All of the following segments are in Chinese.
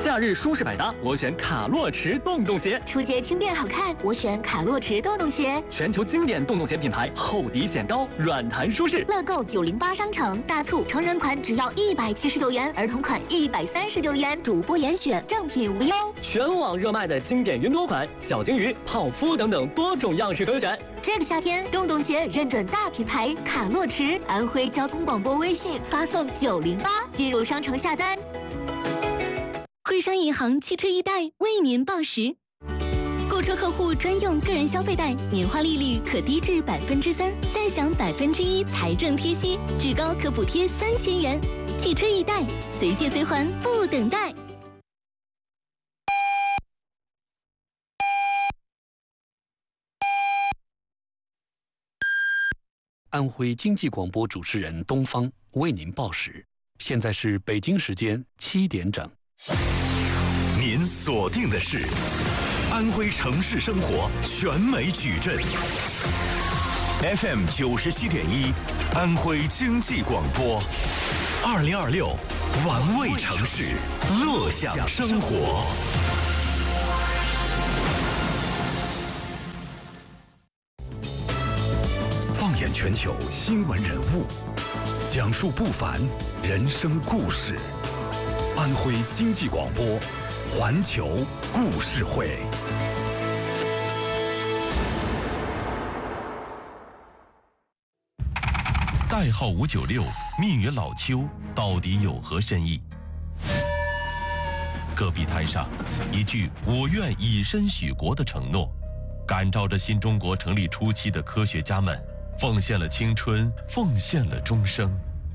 夏日舒适百搭，我选卡洛驰洞洞鞋； 出街轻便好看，我选卡洛驰洞洞鞋。 全球经典洞洞鞋品牌，厚底显高，软弹舒适。 乐购908商城大促，成人款只要179元，儿童款139元，主播严选，正品无忧。 全网热卖的经典云朵款、小金鱼、泡芙等等多种样式可选。 这个夏天，洞洞鞋认准大品牌卡洛驰，安徽交通广播微信发送908进入商城下单。 汇商银行汽车易贷为您报时，购车客户专用个人消费贷，年化利率可低至3%，再享1%财政贴息，至高可补贴3000元。汽车易贷，随借随还，不等待。 安徽经济广播主持人东方为您报时，现在是北京时间7点整。 您锁定的是安徽城市生活全美矩阵 FM 97.1，安徽经济广播，2026玩味城市，乐享生活。放眼全球新闻人物，讲述不凡人生故事。安徽经济广播环球故事会。代号596，命于老邱，到底有何深意？戈壁滩上，一句“我愿以身许国”的承诺，感召着新中国成立初期的科学家们，奉献了青春，奉献了终生。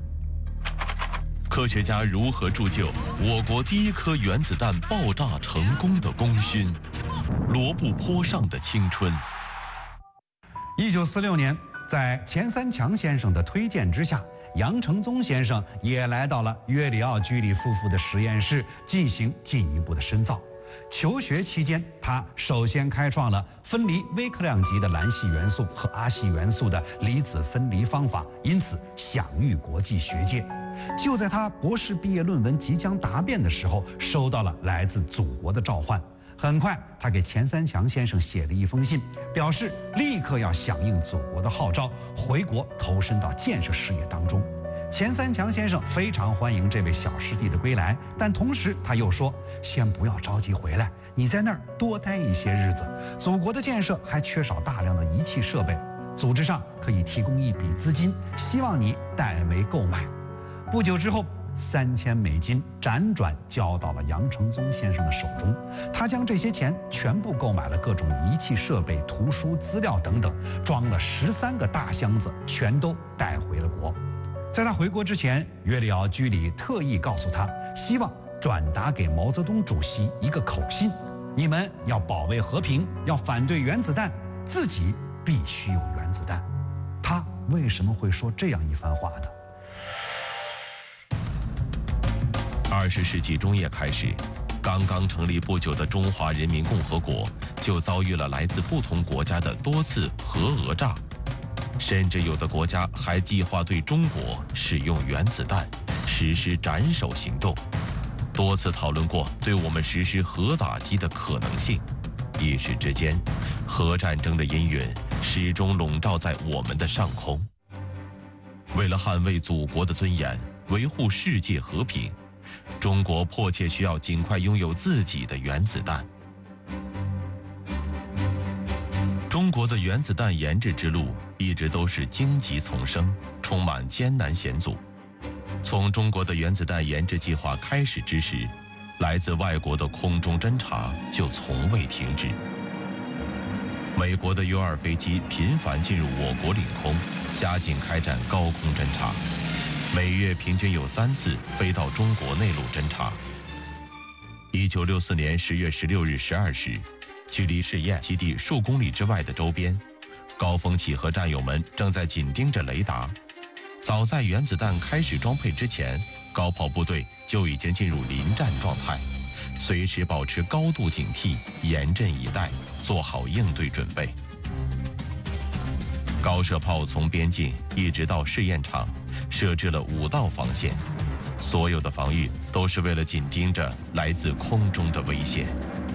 科学家如何铸就我国第一颗原子弹爆炸成功的功勋？罗布泊上的青春。 1946年，在钱三强先生的推荐之下，杨承宗先生也来到了约里奥居里夫妇的实验室进行进一步的深造。求学期间，他首先开创了分离微克量级的蓝系元素和阿系元素的离子分离方法，因此享誉国际学界。就在他博士毕业论文即将答辩的时候，收到了来自祖国的召唤。很快，他给钱三强先生写了一封信，表示立刻要响应祖国的号召，回国投身到建设事业当中。钱三强先生非常欢迎这位小师弟的归来，但同时他又说：“先不要着急回来，你在那儿多待一些日子。祖国的建设还缺少大量的仪器设备，组织上可以提供一笔资金，希望你代为购买。”不久之后，3000美金辗转交到了杨承宗先生的手中，他将这些钱全部购买了各种仪器设备、图书资料等等，装了13个大箱子，全都带回了国。在他回国之前，约里奥居里特意告诉他，希望转达给毛泽东主席一个口信：你们要保卫和平，要反对原子弹，自己必须有原子弹。他为什么会说这样一番话呢 ？20世纪中叶开始，刚刚成立不久的中华人民共和国就遭遇了来自不同国家的多次核讹诈，甚至有的国家还计划对中国使用原子弹，实施斩首行动，多次讨论过对我们实施核打击的可能性。一时之间，核战争的阴云始终笼罩在我们的上空。为了捍卫祖国的尊严，维护世界和平，中国迫切需要尽快拥有自己的原子弹。中国的原子弹研制之路一直都是荆棘丛生，充满艰难险阻。从中国的原子弹研制计划开始之时，来自外国的空中侦察就从未停止。美国的U-2飞机频繁进入我国领空，加紧开展高空侦察。每月平均有3次飞到中国内陆侦察。1964年10月16日12时，距离试验基地数公里之外的周边，高峰起和战友们正在紧盯着雷达。早在原子弹开始装配之前，高炮部队就已经进入临战状态，随时保持高度警惕，严阵以待，做好应对准备。高射炮从边境一直到试验场设置了5道防线， 所有的防御都是为了紧盯着来自空中的危险。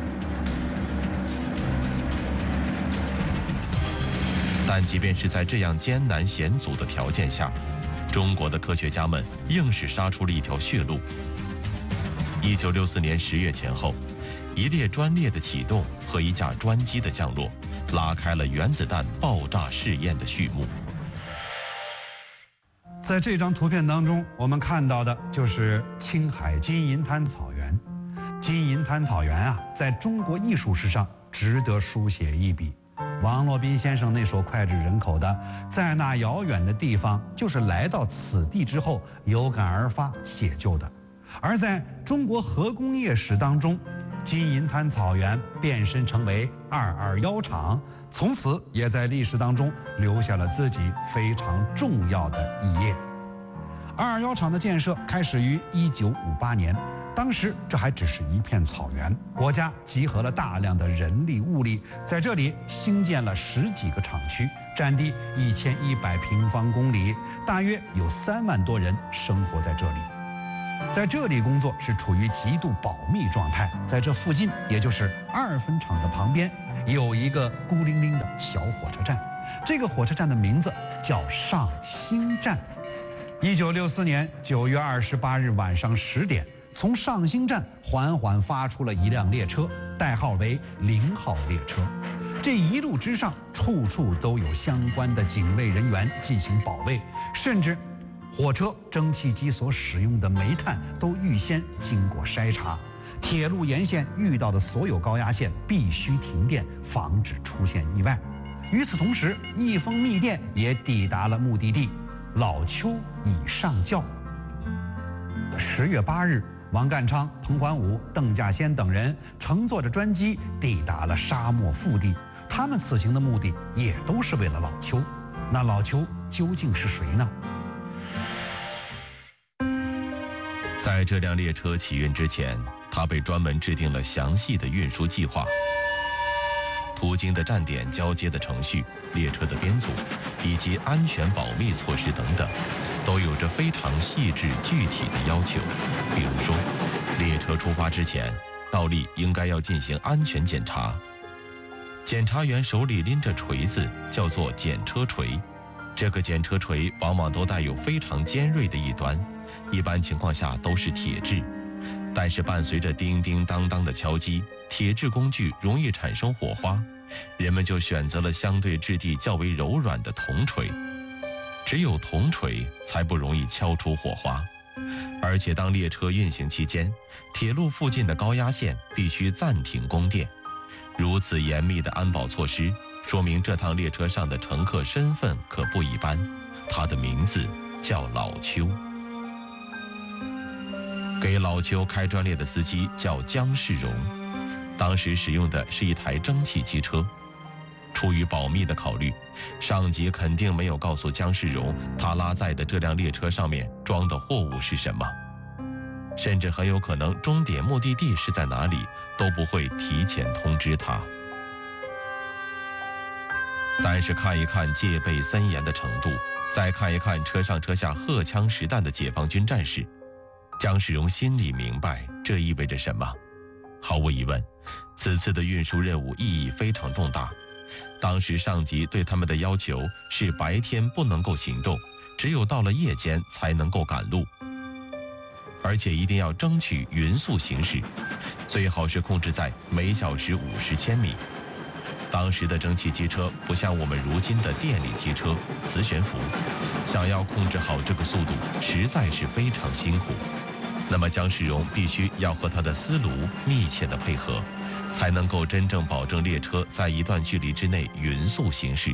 但即便是在这样艰难险阻的条件下，中国的科学家们硬是杀出了一条血路。1964年10月前后，一列专列的启动和一架专机的降落，拉开了原子弹爆炸试验的序幕。 在这张图片当中，我们看到的就是青海金银滩草原。金银滩草原啊，在中国艺术史上值得书写一笔。王洛宾先生那首脍炙人口的“在那遥远的地方”，就是来到此地之后有感而发写就的。而在中国核工业史当中，金银滩草原变身成为221厂，从此也在历史当中留下了自己非常重要的一页。221厂的建设开始于1958年，当时这还只是一片草原，国家集合了大量的人力物力，在这里兴建了10几个厂区，占地1100平方公里，大约有3万多人生活在这里。在这里工作是处于极度保密状态，在这附近，也就是2分厂的旁边，有一个孤零零的小火车站，这个火车站的名字叫上兴站。1964年9月28日晚上10点，从上兴站缓缓发出了一辆列车，代号为0号列车。这一路之上，处处都有相关的警卫人员进行保卫，甚至火车蒸汽机所使用的煤炭都预先经过筛查。铁路沿线遇到的所有高压线必须停电，防止出现意外。与此同时，一封密电也抵达了目的地，老邱已上轿。10月8日，王淦昌、彭桓武、邓稼先等人乘坐着专机抵达了沙漠腹地，他们此行的目的也都是为了老邱。那老邱究竟是谁呢？ 在这辆列车起运之前，他被专门制定了详细的运输计划，途经的站点交接的程序、列车的编组以及安全保密措施等等，都有着非常细致具体的要求。比如说，列车出发之前，照例应该要进行安全检查。检查员手里拎着锤子，叫做检车锤。这个检车锤往往都带有非常尖锐的一端，一般情况下都是铁制，但是伴随着叮叮当当的敲击，铁制工具容易产生火花，人们就选择了相对质地较为柔软的铜锤。只有铜锤才不容易敲出火花，而且当列车运行期间，铁路附近的高压线必须暂停供电。如此严密的安保措施，说明这趟列车上的乘客身份可不一般，他的名字叫老邱。给老邱开专列的司机叫姜世荣，当时使用的是一台蒸汽机车。出于保密的考虑，上级肯定没有告诉姜世荣他拉载的这辆列车上面装的货物是什么，甚至很有可能终点目的地是在哪里都不会提前通知他。但是看一看戒备森严的程度，再看一看车上车下荷枪实弹的解放军战士，姜世荣心里明白这意味着什么。毫无疑问，此次的运输任务意义非常重大。当时上级对他们的要求是白天不能够行动，只有到了夜间才能够赶路，而且一定要争取匀速行驶，最好是控制在每小时50千米。当时的蒸汽机车不像我们如今的电力机车、磁悬浮，想要控制好这个速度实在是非常辛苦。那么姜世荣必须要和他的司炉密切的配合，才能够真正保证列车在一段距离之内匀速行驶。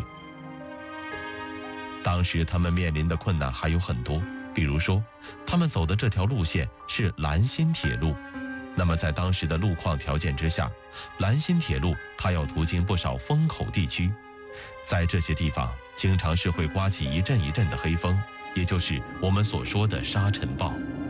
当时他们面临的困难还有很多，比如说他们走的这条路线是兰新铁路，那么在当时的路况条件之下，兰新铁路它要途经不少风口地区，在这些地方经常是会刮起一阵一阵的黑风，也就是我们所说的沙尘暴。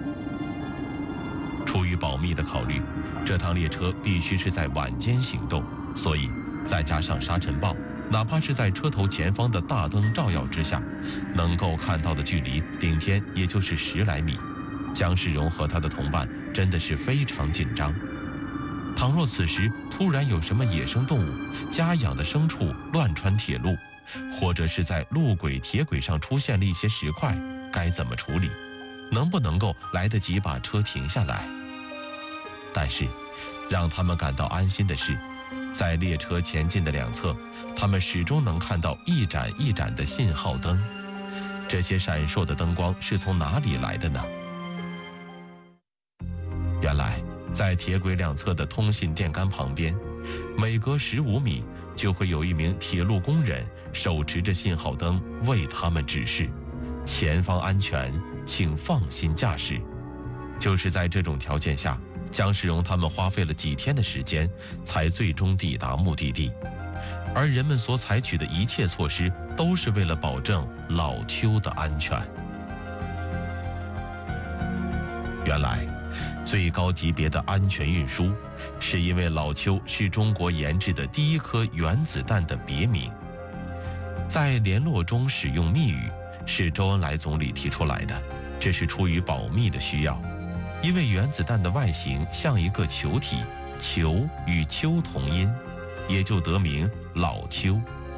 出于保密的考虑，这趟列车必须是在晚间行动，所以再加上沙尘暴，哪怕是在车头前方的大灯照耀之下，能够看到的距离顶天也就是10来米。 姜世荣和他的同伴真的是非常紧张。倘若此时突然有什么野生动物、家养的牲畜乱穿铁路，或者是在路轨、铁轨上出现了一些石块，该怎么处理？能不能够来得及把车停下来？但是，让他们感到安心的是，在列车前进的两侧，他们始终能看到一盏一盏的信号灯。这些闪烁的灯光是从哪里来的呢？原来，在铁轨两侧的通信电杆旁边，每隔15米就会有一名铁路工人手持着信号灯为他们指示：前方安全，请放心驾驶。就是在这种条件下，姜世荣他们花费了几天的时间，才最终抵达目的地。而人们所采取的一切措施，都是为了保证老邱的安全。原来，最高级别的安全运输，是因为老邱是中国研制的第一颗原子弹的别名。在联络中使用密语，是周恩来总理提出来的，这是出于保密的需要。因为原子弹的外形像一个球体，球与秋同音，也就得名老邱。